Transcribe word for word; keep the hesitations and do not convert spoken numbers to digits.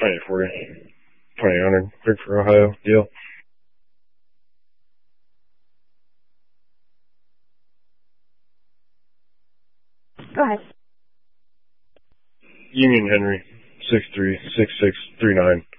twenty-eight forty. twenty-eight hundred. Quick for Ohio. Deal. Go ahead. Union Henry. six three six six three nine.